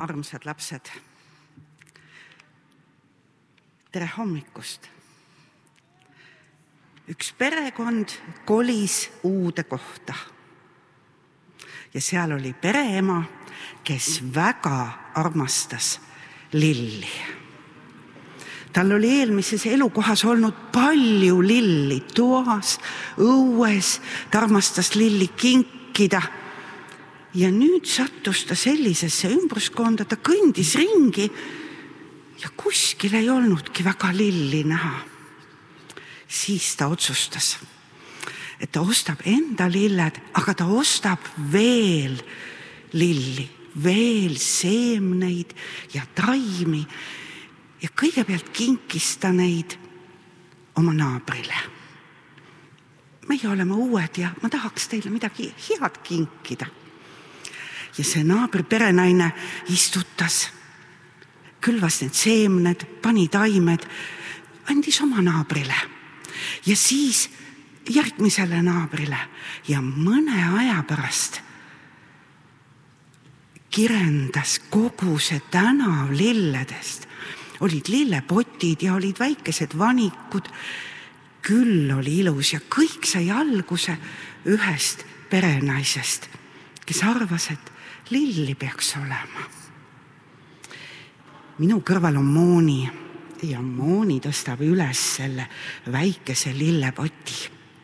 Armsad lapsed, tere hommikust! Üks perekond kolis uude kohta ja seal oli pereema, kes väga armastas lilli. Tal oli eelmises elukohas olnud palju lilli toas, õues, ta armastas lilli kinkida. Ja nüüd sattus ta sellisesse ümbruskonda, ta kõndis ringi ja kuskil ei olnudki väga lilli näha. Siis ta otsustas, et ta ostab enda lilled, aga ta ostab veel lilli, veel seemneid ja taimi ja kõigepealt kinkis ta neid oma naabrile. Meie oleme uued ja ma tahaks teile midagi head kinkida. Ja see naabri perenaine istutas, külvas need seemned, pani taimed, andis oma naabrile ja siis järgmisele naabrile ja mõne aja pärast kirendas kogu see tänav lilledest. Olid lillepotid ja olid väikesed vanikud, küll oli ilus ja kõik sai alguse ühest perenaisest, kes arvas, et lilli peaks olema. Minu kõrval on Mooni ja Mooni tõstab üles selle väikese lillepoti.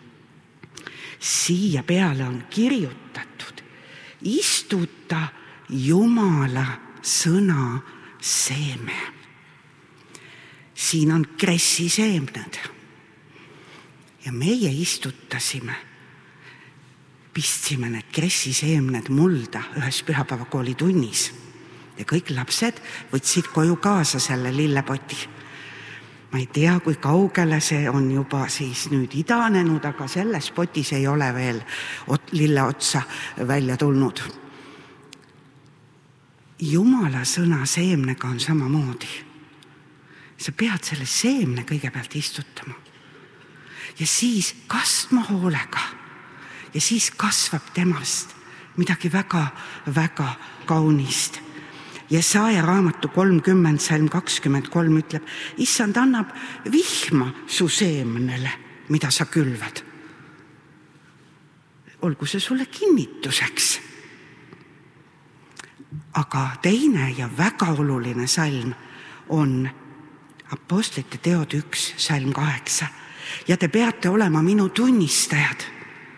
Siia peale on kirjutatud: istuta Jumala sõna seeme. Siin on kressiseemned ja meie istutasime. Pistsime need kressiseemned mulda ühes pühapäevakooli tunnis ja kõik lapsed võtsid koju kaasa selle lillepoti. Ma ei tea, kui kaugele see on juba siis nüüd idanenud, aga selles potis ei ole veel lille otsa välja tulnud. Jumala sõna seemnega on samamoodi. Sa pead selle seemne kõigepealt istutama ja siis kastma hoolega. Ja siis kasvab temast midagi väga, väga kaunist. Jesaja raamatu 30, salm 23 ütleb: Issand annab vihma su seemnele, mida sa külvad. Olgu see sulle kinnituseks. Aga teine ja väga oluline salm on Apostlite teod 1, salm 8. Ja te peate olema minu tunnistajad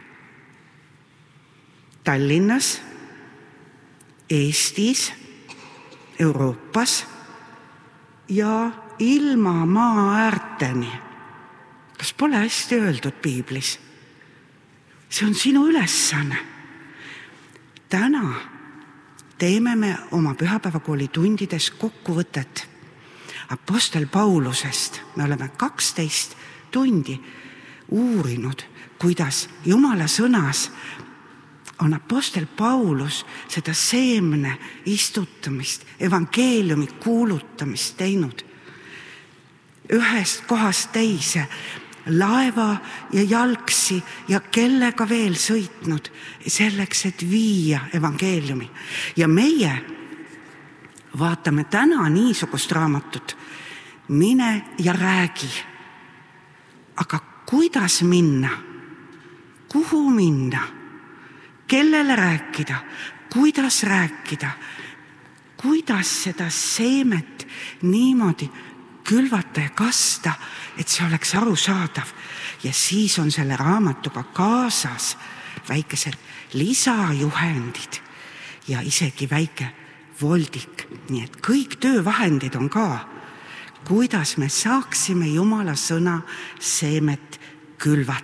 Tallinnas, Eestis, Euroopas ja ilma maa äärteni. Kas pole hästi öeldud piiblis? See on sinu ülesanne. Täna teeme me oma pühapäevakooli tundides kokkuvõtet Apostel Paulusest. Me oleme 12 tundi uurinud, kuidas Jumala sõnas on Apostel Paulus seda seemne istutamist, evangeeliumi kuulutamist teinud. Ühest kohast teise, laeva ja jalgsi ja kellega veel sõitnud selleks, et viia evangeeliumi. Ja meie vaatame täna niisugust raamatut: Mine ja räägi. Aga kuidas minna? Kuhu minna? Kellele rääkida? Kuidas rääkida? Kuidas seda seemet niimoodi külvata ja kasta, et see oleks arusaadav? Ja siis on selle raamatuga kaasas väikesed lisajuhendid ja isegi väike voldik. Nii et kõik töövahendid on ka, kuidas me saaksime Jumala sõna seemet külvata.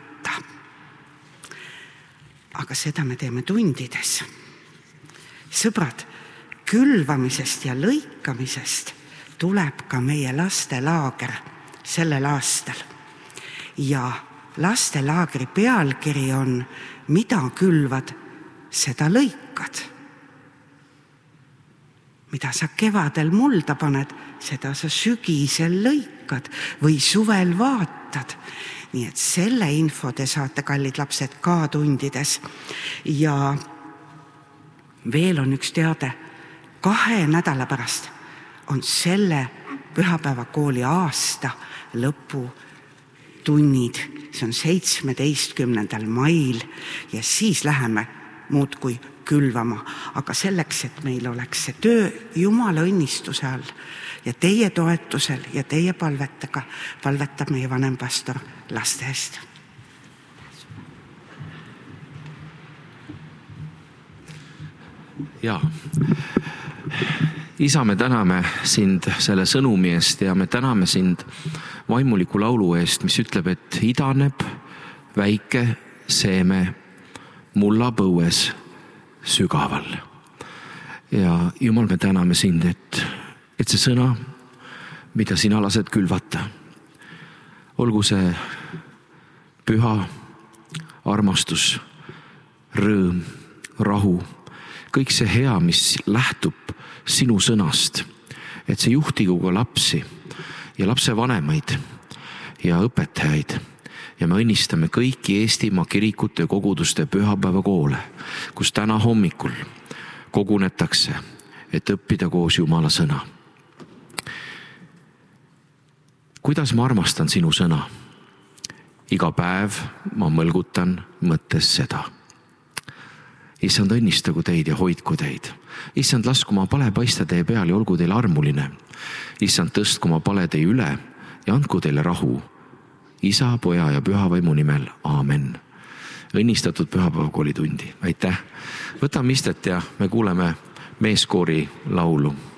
Aga seda me teeme tundides. Sõbrad, külvamisest ja lõikamisest tuleb ka meie lastelaager sellel aastal. Ja lastelaagri pealkiri on: Mida külvad, seda lõikad. Mida sa kevadel mulda paned, seda sa sügisel lõikad või suvel vaatad. Nii et selle info te saate, kallid lapsed, ka tundides. Ja veel on üks teade: 2 nädala pärast on selle pühapäevakooli aasta lõputunnid. See on 17. mail ja siis läheme muudkui külvama. Aga selleks, et meil oleks see töö Jumala õnnistuse all ja teie toetusel ja teie palvetega, palvetab meie vanempastor laste eest. Ja, Isa, me täname sind selle sõnumi eest ja me täname sind vaimuliku laulu eest, mis ütleb, et idaneb väike seeme mullapõues sügaval. Ja Jumal, me täname sind, et see sõna, mida sina lased külvata, olgu see püha armastus, rõõm, rahu, kõik see hea, mis lähtub sinu sõnast, et see juhtigu ka lapsi ja lapsevanemaid ja õpetajaid. Ja me õnnistame kõiki Eestimaa kirikute ja koguduste pühapäevakoole, kus täna hommikul kogunetakse, et õppida koos Jumala sõna. Kuidas ma armastan sinu sõna? Iga päev ma mõlgutan mõttes seda. Issand, õnnistagu teid ja hoidku teid. Issand, lasku ma pale paista teie peal ja olgu teile armuline. Issand, tõstku ma pale teie üle ja andku teile rahu. Isa, Poja ja Pühavaimu nimel. Aamen. Õnnistatud pühapäevakooli tundi. Aitäh. Võtame istet ja me kuuleme meeskoori laulu.